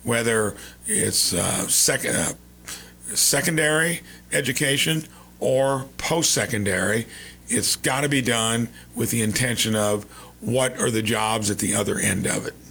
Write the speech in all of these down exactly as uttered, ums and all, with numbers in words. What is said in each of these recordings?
whether it's uh, sec- uh, secondary education or post-secondary. It's got to be done with the intention of what are the jobs at the other end of it.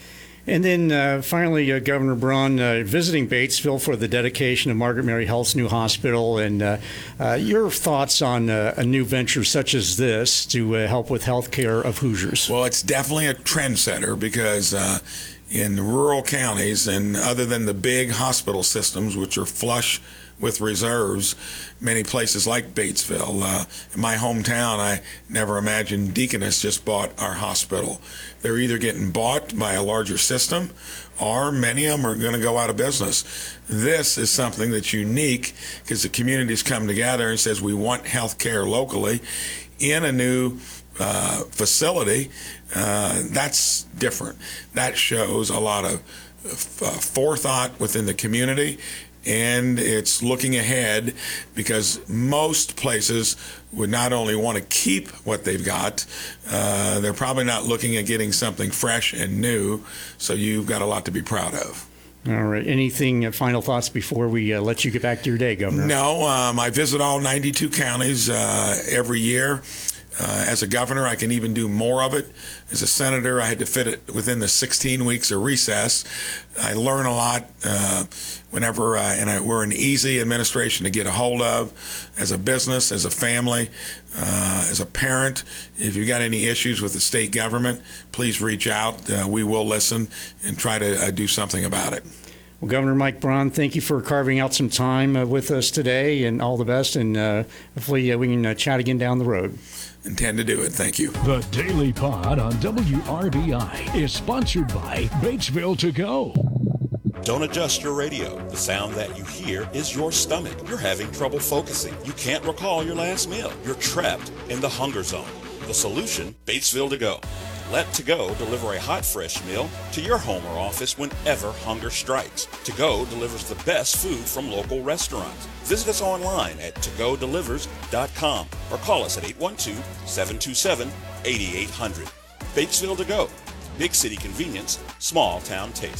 And then uh, finally, uh, Governor Braun uh, visiting Batesville for the dedication of Margaret Mary Health's new hospital, and uh, uh, your thoughts on uh, a new venture such as this to uh, help with health care of Hoosiers. Well, it's definitely a trendsetter because uh, in rural counties, and other than the big hospital systems, which are flush with reserves, many places like Batesville. Uh, in my hometown, I never imagined Deaconess just bought our hospital. They're either getting bought by a larger system, or many of them are going to go out of business. This is something that's unique because the community's come together and says we want health care locally in a new uh, facility. Uh, that's different. That shows a lot of uh, forethought within the community. And it's looking ahead because most places would not only want to keep what they've got, uh, they're probably not looking at getting something fresh and new. So you've got a lot to be proud of. All right. Anything, uh, final thoughts before we uh, let you get back to your day, Governor? No, um, I visit all ninety-two counties uh, every year. Uh, as a governor, I can even do more of it. As a senator, I had to fit it within the sixteen weeks of recess. I learn a lot uh, whenever, uh, and I, we're an easy administration to get a hold of as a business, as a family, uh, as a parent. If you've got any issues with the state government, please reach out. Uh, we will listen and try to uh, do something about it. Well, Governor Mike Braun, thank you for carving out some time uh, with us today, and all the best, and uh, hopefully uh, we can uh, chat again down the road. Intend to do it. Thank you. The Daily Pod on W R B I is sponsored by Batesville To Go. Don't adjust your radio. The sound that you hear is your stomach. You're having trouble focusing. You can't recall your last meal. You're trapped in the hunger zone. The solution, Batesville To Go. Let To Go deliver a hot, fresh meal to your home or office whenever hunger strikes. To Go delivers the best food from local restaurants. Visit us online at to go delivers dot com or call us at eight one two, seven two seven, eight eight zero zero. Batesville To Go. Big city convenience, small town taste.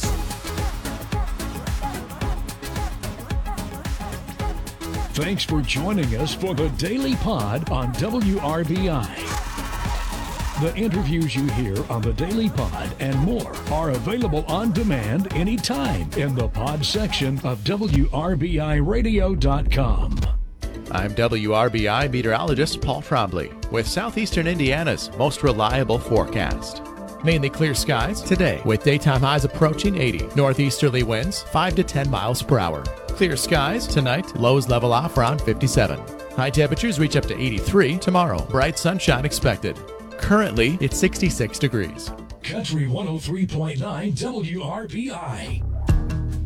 Thanks for joining us for the Daily Pod on W R B I. The interviews you hear on the Daily Pod and more are available on demand anytime in the pod section of W R B I radio dot com. I'm W R B I meteorologist Paul Trombley with Southeastern Indiana's most reliable forecast. Mainly clear skies today with daytime highs approaching eighty. Northeasterly winds five to ten miles per hour. Clear skies tonight, lows level off around fifty-seven. High temperatures reach up to eighty-three tomorrow. Bright sunshine expected. Currently, it's sixty-six degrees. Country one oh three point nine W R B I.